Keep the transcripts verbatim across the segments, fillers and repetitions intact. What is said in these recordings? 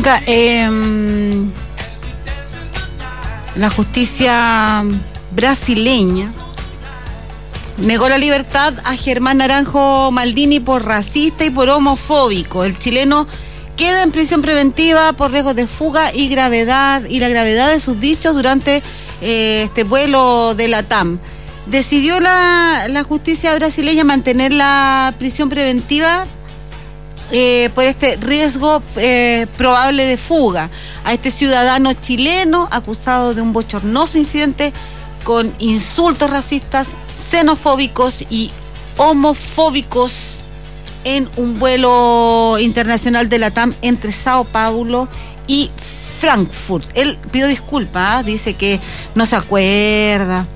Oiga, eh, la justicia brasileña negó la libertad a Germán Naranjo Maldini por racista y por homofóbico. El chileno queda en prisión preventiva por riesgos de fuga y gravedad y la gravedad de sus dichos durante eh, este vuelo de la T A M. Decidió la, la justicia brasileña mantener la prisión preventiva eh, por este riesgo eh, probable de fuga a este ciudadano chileno acusado de un bochornoso incidente con insultos racistas, xenofóbicos y homofóbicos en un vuelo internacional de la T A M entre Sao Paulo y Frankfurt. Él pidió disculpas, ¿eh? Dice que no se acuerda.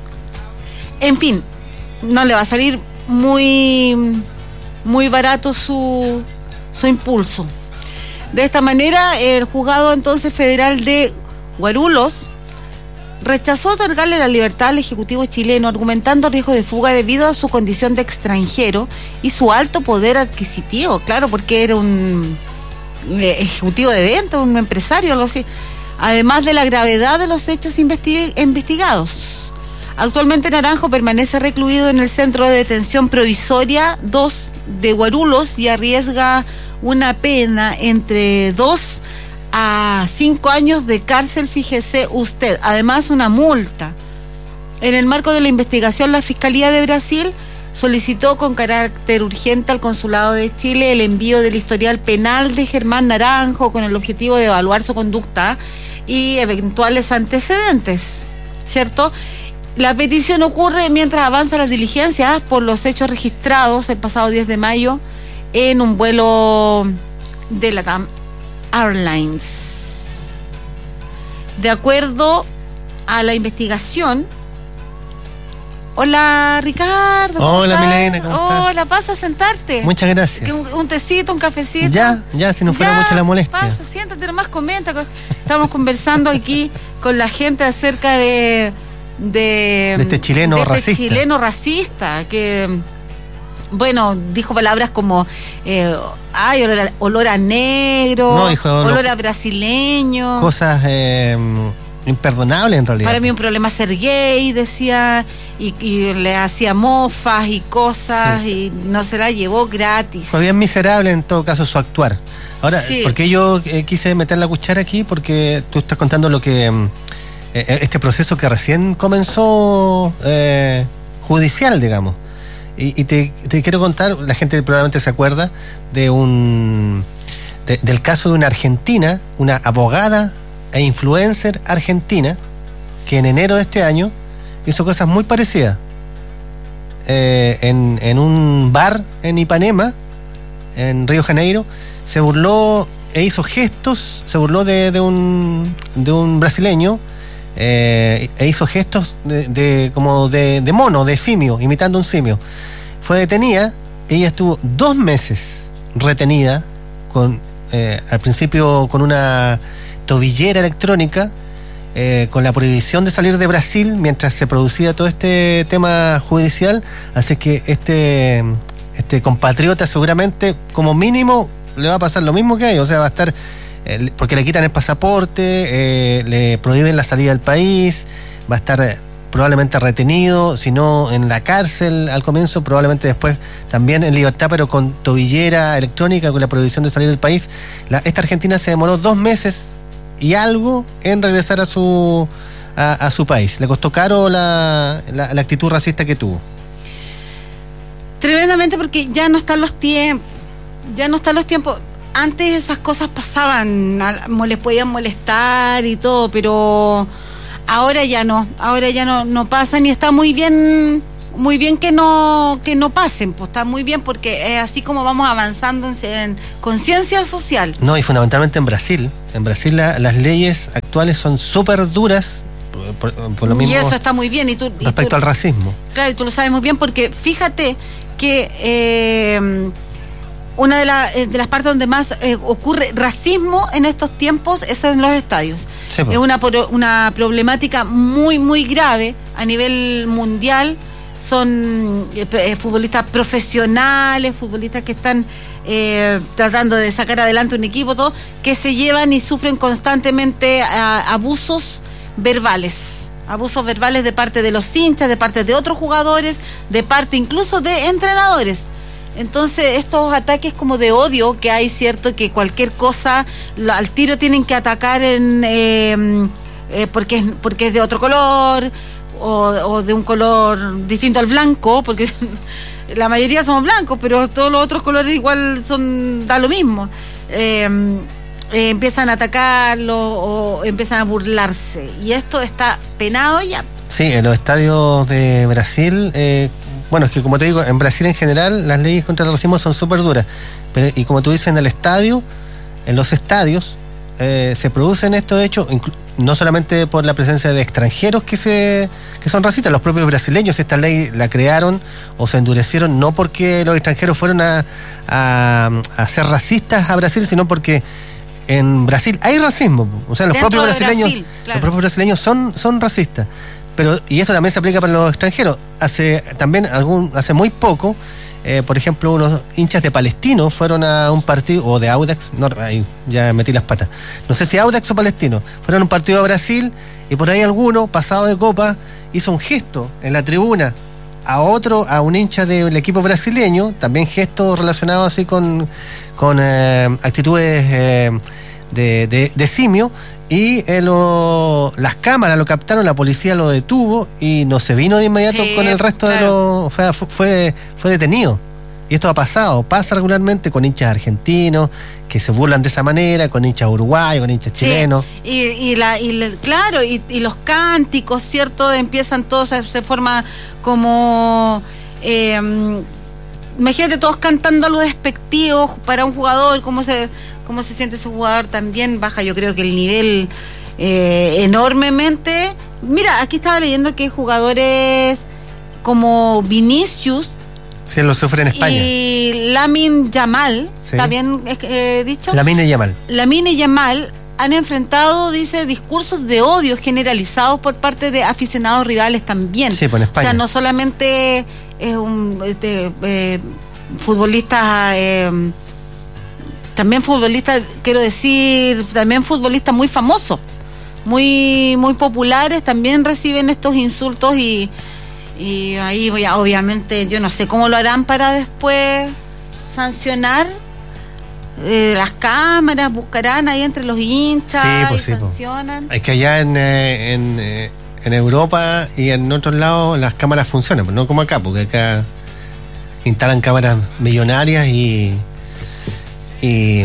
En fin, no le va a salir muy, muy barato su, su impulso. De esta manera, el juzgado entonces federal de Guarulhos rechazó otorgarle la libertad al ejecutivo chileno, argumentando riesgo de fuga debido a su condición de extranjero y su alto poder adquisitivo, claro, porque era un ejecutivo de venta, un empresario, algo así, además de la gravedad de los hechos investi- investigados. Actualmente Naranjo permanece recluido en el Centro de Detención Provisoria dos de Guarulhos y arriesga una pena entre dos a cinco años de cárcel, fíjese usted, además una multa. En el marco de la investigación, la Fiscalía de Brasil solicitó con carácter urgente al Consulado de Chile el envío del historial penal de Germán Naranjo con el objetivo de evaluar su conducta y eventuales antecedentes, ¿cierto? La petición ocurre mientras avanzan las diligencias por los hechos registrados el pasado diez de mayo en un vuelo de la T A M Airlines. De acuerdo a la investigación. Hola, Ricardo. Hola, estás? Milena, ¿cómo estás? Hola, pasa a sentarte. Muchas gracias. Un, un tecito, un cafecito. Ya, ya, si no fuera ya, mucha la molestia. Pasa, siéntate nomás, comenta. Estamos conversando aquí con la gente acerca de de, de este chileno de este racista. chileno racista que, bueno, dijo palabras como eh, ay, olor a, olor a negro, no, dijo, olor no, a brasileño. Cosas eh, imperdonables en realidad. Para mí un problema ser gay, decía, y, y le hacía mofas y cosas, sí. Y no se la llevó gratis. Fue bien miserable en todo caso su actuar. Ahora, sí. ¿por qué yo eh, quise meter la cuchara aquí? Porque tú estás contando lo que eh, este proceso que recién comenzó eh, judicial, digamos. Y, y te, te quiero contar, la gente probablemente se acuerda de un de, del caso de una argentina, una abogada e influencer argentina que en enero de este año hizo cosas muy parecidas eh, en, en un bar en Ipanema, en Río Janeiro. Se burló e hizo gestos, se burló de, de un de un brasileño eh, e hizo gestos de, de como de, de mono, de simio, imitando un simio. Fue detenida, ella estuvo dos meses retenida, con eh, al principio con una tobillera electrónica, eh, con la prohibición de salir de Brasil mientras se producía todo este tema judicial. Así que este, este compatriota seguramente, como mínimo, le va a pasar lo mismo que a ella, o sea, va a estar, eh, porque le quitan el pasaporte, eh, le prohíben la salida del país, va a estar eh, probablemente retenido, si no en la cárcel al comienzo, probablemente después también en libertad, pero con tobillera electrónica, con la prohibición de salir del país. La, esta argentina se demoró dos meses y algo en regresar a su a, a su país. Le costó caro la, la, la actitud racista que tuvo. Tremendamente, porque ya no están los tiempos. Ya no están los tiempos. Antes esas cosas pasaban, les podían molestar y todo, pero ahora ya no, ahora ya no, no pasan y está muy bien, muy bien que no, que no pasen, pues está muy bien porque es así como vamos avanzando en, en conciencia social. No, y fundamentalmente en Brasil, en Brasil la, las leyes actuales son súper duras por, por lo mismo. Y eso está muy bien. Y tú, respecto y tú, al racismo. Claro, y tú lo sabes muy bien porque fíjate que eh, una de, la, de las partes donde más eh, ocurre racismo en estos tiempos es en los estadios. Sí, pues. Es una, una problemática muy, muy grave a nivel mundial. Son eh, futbolistas profesionales, futbolistas que están eh, tratando de sacar adelante un equipo, todo, que se llevan y sufren constantemente a, abusos verbales. Abusos verbales de parte de los hinchas, de parte de otros jugadores, de parte incluso de entrenadores. Entonces, estos ataques como de odio que hay, ¿cierto? Que cualquier cosa, lo, al tiro tienen que atacar en, eh, eh, porque, es, porque es de otro color, o, o de un color distinto al blanco, porque la mayoría somos blancos, pero todos los otros colores igual son, da lo mismo. Eh, eh, empiezan a atacarlo o empiezan a burlarse. Y esto está penado ya. Sí, en los estadios de Brasil... Eh... Bueno, es que como te digo, en Brasil en general las leyes contra el racismo son súper duras. Pero, y como tú dices, en el estadio, en los estadios, eh, se producen estos hechos, inclu- no solamente por la presencia de extranjeros que se que son racistas, los propios brasileños esta ley la crearon o se endurecieron no porque los extranjeros fueron a, a, a ser racistas a Brasil, sino porque en Brasil hay racismo. O sea, los Dentro propios de brasileños, Brasil, claro. los propios brasileños son, son racistas. Pero, y eso también se aplica para los extranjeros. Hace también algún, hace muy poco, eh, por ejemplo, unos hinchas de Palestino fueron a un partido, o de Audax, no, ahí ya metí las patas. No sé si Audax o Palestino, fueron a un partido a Brasil y por ahí alguno, pasado de copa, hizo un gesto en la tribuna a otro, a un hincha del equipo brasileño, también gestos relacionados así con, con eh, actitudes eh, de, de, de simio. Y eh, lo, las cámaras lo captaron, la policía lo detuvo y no se vino de inmediato sí, con el resto claro. de los... Fue, fue, fue detenido. Y esto ha pasado, pasa regularmente con hinchas argentinos que se burlan de esa manera, con hinchas uruguayos, con hinchas sí. chilenos. Y, y, la, y la, claro, y, y los cánticos, ¿cierto? Empiezan todos, se, se forma como... Eh, imagínate todos cantando algo despectivo para un jugador, cómo se... cómo se siente ese jugador, también baja yo creo que el nivel eh, enormemente. Mira, aquí estaba leyendo que hay jugadores como Vinicius, sí, lo sufre en España, y Lamine Yamal, sí. ¿Está bien eh, dicho? Lamine Yamal. Lamine Yamal han enfrentado, dice, discursos de odio generalizados por parte de aficionados rivales también. Sí, pues en España. O sea, no solamente es un este, eh, futbolista... Eh, también futbolistas, quiero decir, también futbolistas muy famosos, muy muy populares, también reciben estos insultos y, y ahí voy a, obviamente, yo no sé cómo lo harán para después sancionar. Eh, las cámaras buscarán ahí entre los hinchas sí, pues, y sí, sancionan. Es que allá en, eh, en, eh, en Europa y en otros lados las cámaras funcionan, pero no como acá, porque acá instalan cámaras millonarias y... Y,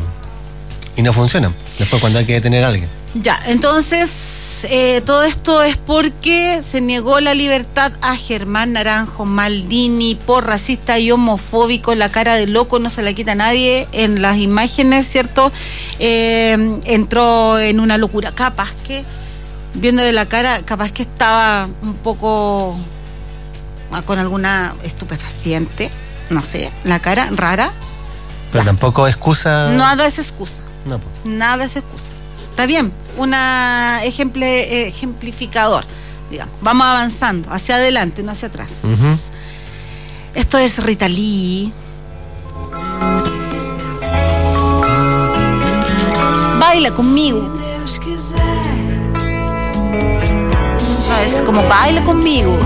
y no funcionan después cuando hay que detener a alguien. Ya, entonces eh, todo esto es porque se negó la libertad a Germán Naranjo Maldini por racista y homofóbico. La cara de loco no se la quita a nadie en las imágenes, ¿cierto? Eh, entró en una locura, capaz que viéndole la cara, capaz que estaba un poco con alguna estupefaciente, no sé, la cara rara. Pero ya. Tampoco excusa... Nada es excusa. No, pues. Nada es excusa. Está bien, una ejemple, ejemplificador, digamos. Vamos avanzando, hacia adelante, no hacia atrás. Uh-huh. Esto es Rita Lee. Baila conmigo. No, es como baila conmigo.